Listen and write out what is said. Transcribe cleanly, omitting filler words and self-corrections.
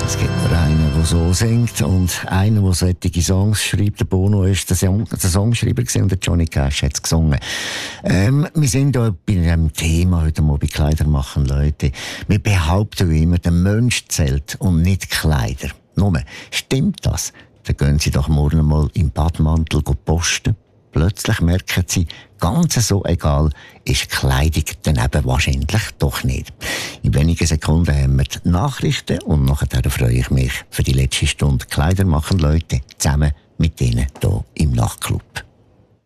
Es gibt nur einen, der so singt und einer, der solche Songs schreibt. Der Bono ist der Songschreiber und der Johnny Cash hat es gesungen. Wir sind hier bei einem Thema heute mal bei Kleider machen, Leute. Wir behaupten immer, der Mensch zählt und nicht Kleider. Nur, stimmt das? Dann gehen Sie doch morgen mal im Badmantel posten. Plötzlich merken Sie, ganz so egal ist die Kleidung dann eben wahrscheinlich doch nicht. In wenigen Sekunden haben wir die Nachrichten und nachher freue ich mich für die letzte Stunde Kleider machen, Leute, zusammen mit Ihnen hier im Nachtclub.